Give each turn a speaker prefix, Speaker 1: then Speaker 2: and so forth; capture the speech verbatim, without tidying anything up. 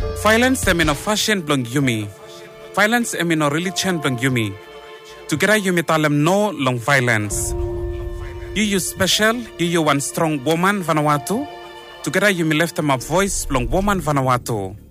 Speaker 1: Violence em no fashion blong yumi. Violence em no religion blong yumi. Together yumi talem no long violence. You you special, you you one strong woman Vanuatu. Together yumi left them a voice blong woman Vanuatu.